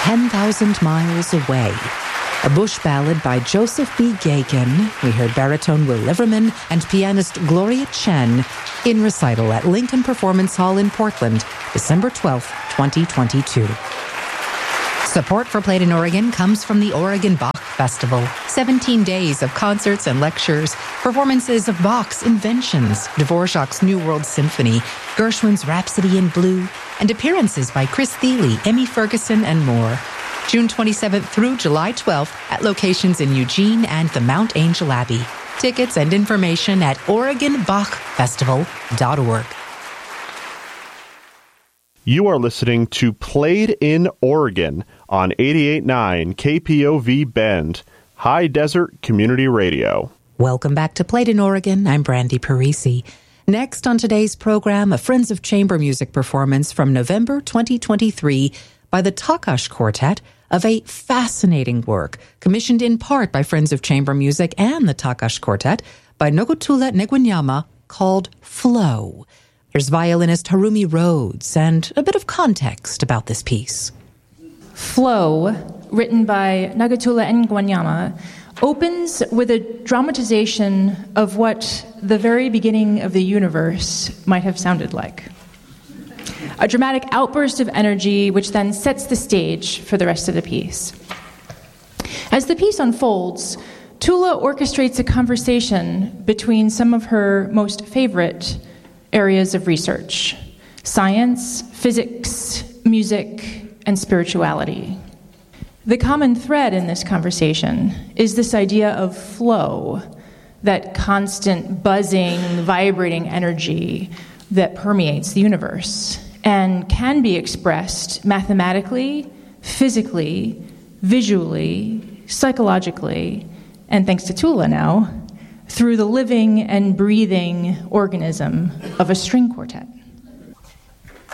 10,000 Miles Away, a Bush ballad by Joseph B. Gagan. We heard baritone Will Liverman and pianist Gloria Chen in recital at Lincoln Performance Hall in Portland, December 12th, 2022. Support for Played in Oregon comes from the Oregon Bach Festival. 17 days of concerts and lectures, performances of Bach's Inventions, Dvorak's New World Symphony, Gershwin's Rhapsody in Blue, and appearances by Chris Thile, Emmy Ferguson, and more. June 27th through July 12th at locations in Eugene and the Mount Angel Abbey. Tickets and information at OregonBachFestival.org. You are listening to Played in Oregon on 88.9 KPOV Bend, High Desert Community Radio. Welcome back to Played in Oregon. I'm Brandy Parisi. Next on today's program, a Friends of Chamber Music performance from November 2023 by the Takash Quartet of a fascinating work commissioned in part by Friends of Chamber Music and the Takash Quartet by Nogotula Negwanyama called Flow. Here's violinist Harumi Rhodes and a bit of context about this piece. Flow, written by Nogotula Negwanyama, opens with a dramatization of what the very beginning of the universe might have sounded like. A dramatic outburst of energy which then sets the stage for the rest of the piece. As the piece unfolds, Tula orchestrates a conversation between some of her most favorite areas of research: science, physics, music, and spirituality. The common thread in this conversation is this idea of flow, that constant buzzing, vibrating energy that permeates the universe and can be expressed mathematically, physically, visually, psychologically, and thanks to Tula now, through the living and breathing organism of a string quartet.